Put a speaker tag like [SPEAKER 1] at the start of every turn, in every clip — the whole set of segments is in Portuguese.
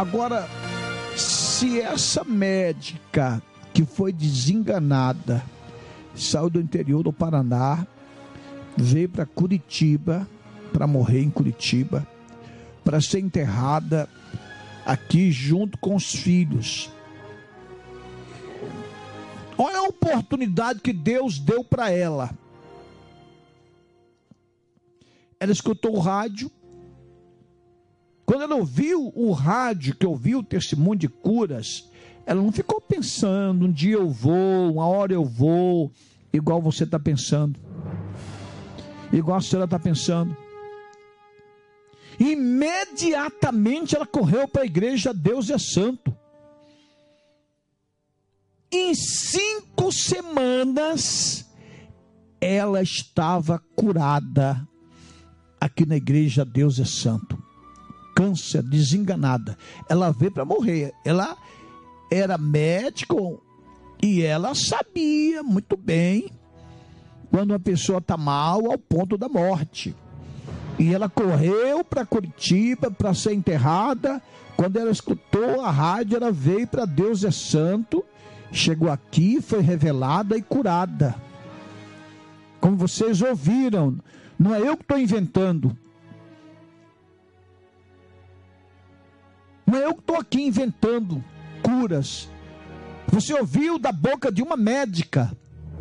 [SPEAKER 1] Agora, se essa médica que foi desenganada, saiu do interior do Paraná, veio para Curitiba, para morrer em Curitiba, para ser enterrada aqui junto com os filhos. Olha a oportunidade que Deus deu para ela. Ela escutou o rádio. Quando ela ouviu o rádio, que ouviu o testemunho de curas, ela não ficou pensando, um dia eu vou, uma hora eu vou, igual você está pensando. Igual a senhora está pensando. Imediatamente ela correu para a igreja Deus é Santo. Em 5 semanas, ela estava curada aqui na igreja Deus é Santo. Câncer, desenganada. Ela veio para morrer. Ela era médica e ela sabia muito bem quando uma pessoa está mal ao ponto da morte. E ela correu para Curitiba para ser enterrada. Quando ela escutou a rádio, ela veio para Deus é Santo. Chegou aqui, foi revelada e curada. Como vocês ouviram, não é eu que estou inventando. Não é eu que estou aqui inventando curas. Você ouviu da boca de uma médica.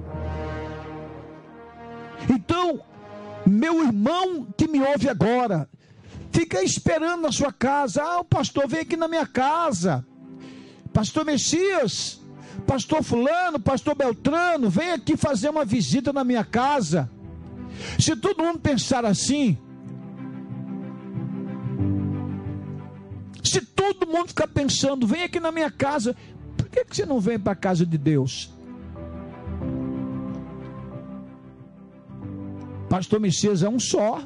[SPEAKER 1] Então, meu irmão que me ouve agora, fica esperando na sua casa. Ah, o pastor vem aqui na minha casa. Pastor Messias, pastor fulano, pastor Beltrano, vem aqui fazer uma visita na minha casa. Se todo mundo pensar assim, se todo mundo ficar pensando, vem aqui na minha casa, por que você não vem para a casa de Deus? Pastor Messias é um só.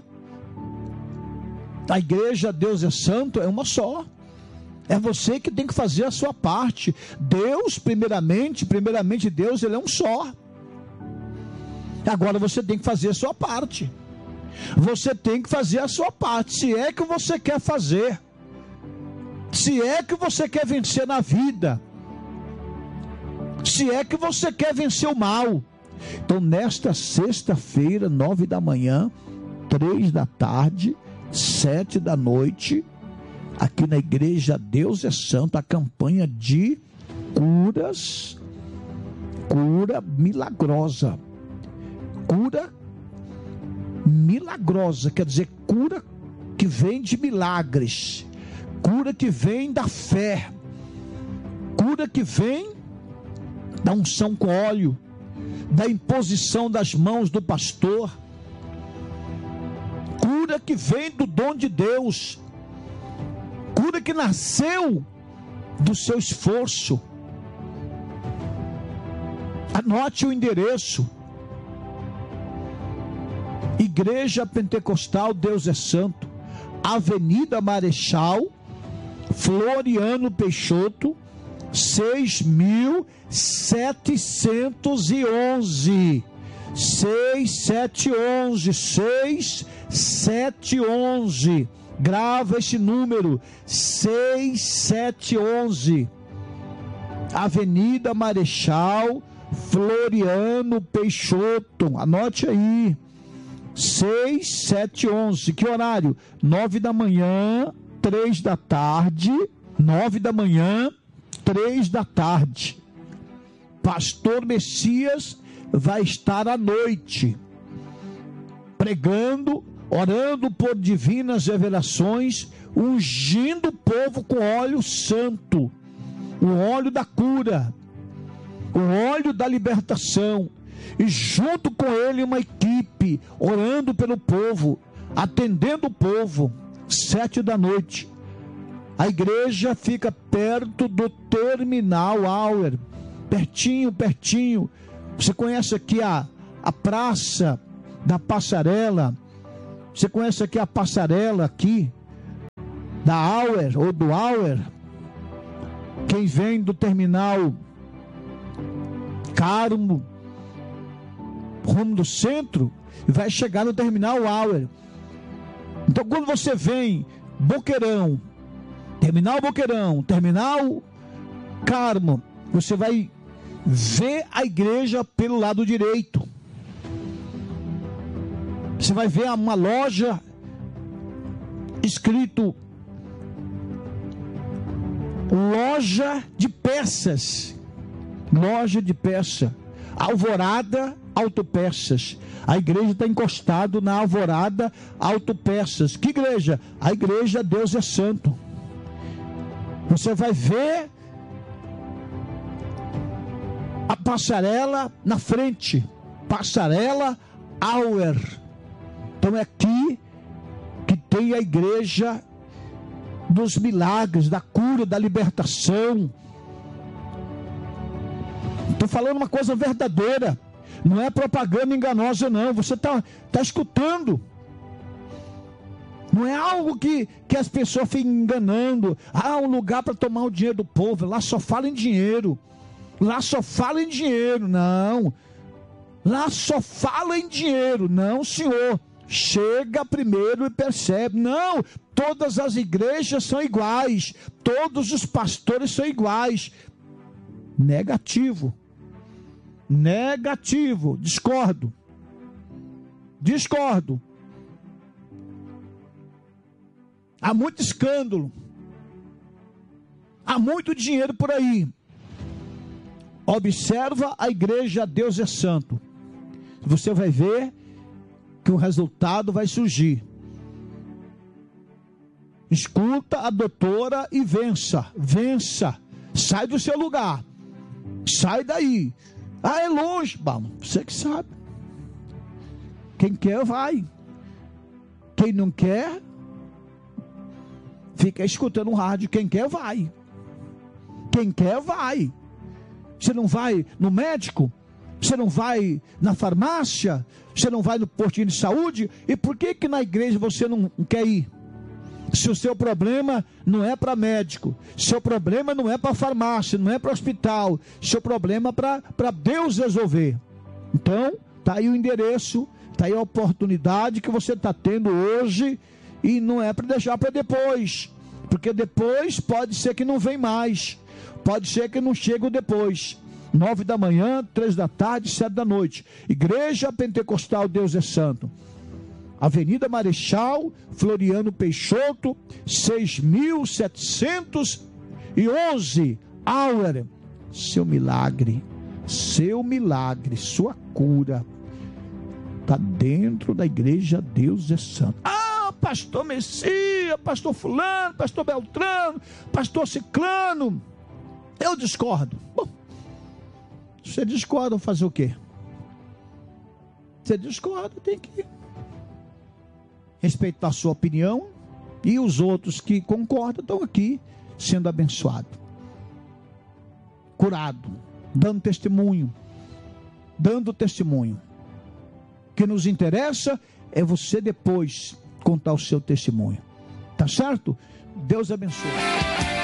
[SPEAKER 1] A igreja Deus é Santo é uma só. É você que tem que fazer a sua parte. Deus, primeiramente Deus, Ele é um só. Agora você tem que fazer a sua parte. Você tem que fazer a sua parte, se é que você quer fazer. Se é que você quer vencer na vida. Se é que você quer vencer o mal. Então, nesta sexta-feira, 9 da manhã, 3 da tarde, 7 da noite, aqui na igreja Deus é Santo, a campanha de curas, cura milagrosa. Cura milagrosa, quer dizer, cura que vem de milagres, cura que vem da fé, cura que vem da unção com óleo, da imposição das mãos do pastor, cura que vem do dom de Deus, cura que nasceu do seu esforço. Anote o endereço: Igreja Pentecostal Deus é Santo, Avenida Marechal Floriano Peixoto, 6.711, 6711, grava este número, 6711, Avenida Marechal Floriano Peixoto, anote aí, 6711, que horário? 9 da manhã, 3 da tarde, 9 da manhã, 3 da tarde. Pastor Messias vai estar à noite, pregando, orando por divinas revelações, ungindo o povo com óleo santo, o óleo da cura, o óleo da libertação, e junto com ele uma equipe, orando pelo povo, atendendo o povo. 7 da noite, a igreja fica perto do Terminal Auer, pertinho. Você conhece aqui a Praça da Passarela? Você conhece aqui a passarela aqui da Auer ou do Auer? Quem vem do Terminal Carmo, rumo do centro, vai chegar no Terminal Auer. Então, quando você vem Boqueirão, Terminal Boqueirão, Terminal Carmo, você vai ver a igreja pelo lado direito. Você vai ver uma loja escrito loja de peças. Loja de peça. Alvorada Autopeças. A igreja está encostado na Alvorada Autopeças. Que igreja? A igreja Deus é Santo. Você vai ver a passarela na frente. Passarela Auer. Então é aqui que tem a igreja dos milagres, da cura, da libertação. Estou falando uma coisa verdadeira. Não é propaganda enganosa, não. Você está escutando. Não é algo que as pessoas ficam enganando. Um lugar para tomar o dinheiro do povo. Lá só fala em dinheiro. Lá só fala em dinheiro. Não. Lá só fala em dinheiro. Não, senhor. Chega primeiro e percebe. Não, todas as igrejas são iguais. Todos os pastores são iguais. Negativo. Negativo. Discordo. Há muito escândalo. Há muito dinheiro por aí. Observa a igreja Deus é Santo. Você vai ver que o resultado vai surgir. Escuta a doutora e vença. Vença. Sai do seu lugar. Sai daí. É longe. Bom, você que sabe. Quem quer, vai. Quem não quer, fica escutando o rádio. Quem quer, vai. Quem quer, vai. Você não vai no médico? Você não vai na farmácia? Você não vai no postinho de saúde? E por que na igreja você não quer ir? Se o seu problema não é para médico, seu problema não é para farmácia, não é para hospital, seu problema é para Deus resolver. Então, está aí o endereço, está aí a oportunidade que você está tendo hoje, e não é para deixar para depois, porque depois pode ser que não vem mais, pode ser que não chegue depois. 9 da manhã, 3 da tarde, 7 da noite. Igreja Pentecostal Deus é Santo. Avenida Marechal Floriano Peixoto, 6.711, Auer. Seu milagre, sua cura está dentro da igreja Deus é Santo. Pastor Messias, pastor fulano, pastor Beltrano, pastor Ciclano. Eu discordo. Bom, você discorda, fazer o quê? Você discorda, tem que respeitar a sua opinião, e os outros que concordam estão aqui sendo abençoados, curado, dando testemunho. O que nos interessa é você depois contar o seu testemunho. Tá certo? Deus abençoe.